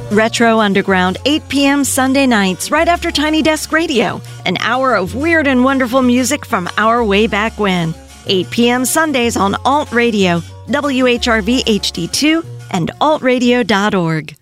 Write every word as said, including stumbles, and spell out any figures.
Retro Underground, eight p.m. Sunday nights, right after Tiny Desk Radio. An hour of weird and wonderful music from our way back when. eight p.m. Sundays on Alt Radio, W H R V H D two, and alt radio dot org.